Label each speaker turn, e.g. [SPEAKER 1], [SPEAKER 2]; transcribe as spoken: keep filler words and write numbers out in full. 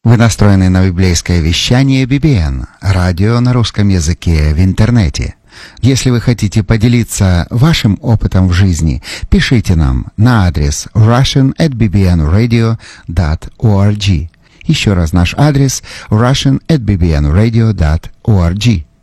[SPEAKER 1] Вы настроены на библейское вещание би би эн, радио на русском языке в интернете. Если вы хотите поделиться вашим опытом в жизни, пишите нам на адрес russian at b b n radio dot org. Еще раз наш адрес russian at b b n radio dot org.